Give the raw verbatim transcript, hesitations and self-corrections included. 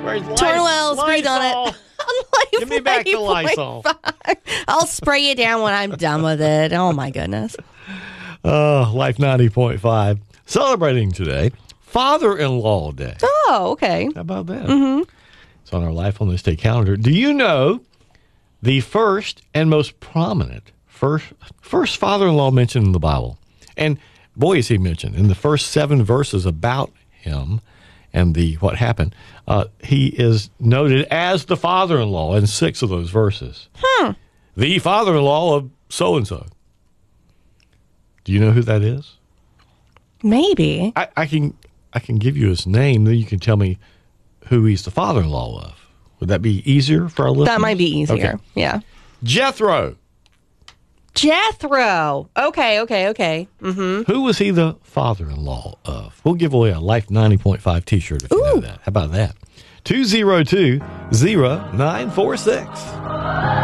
sprays Tornwell sprayed on it. Give me back the Lysol. I'll spray it down when I'm done with it. Oh, my goodness. Uh, Life ninety point five. Celebrating today, Father-in-Law Day. Oh, okay. How about that? Mm-hmm. It's on our Life on this Day calendar. Do you know the first and most prominent first, first father-in-law mentioned in the Bible? And boy, is he mentioned in the first seven verses about him and the what happened. Uh, he is noted as the father-in-law in six of those verses. Hmm. The father-in-law of so-and-so. Do you know who that is? Maybe. I, I can I can give you his name, then you can tell me who he's the father-in-law of. Would that be easier for our listeners? That might be easier. Okay. Yeah. Jethro. Jethro. Okay, okay, okay. Mm-hmm. Who was he the father-in-law of? We'll give away a Life ninety point five T-shirt if you Ooh. know that. How about that? two zero two, zero nine four six.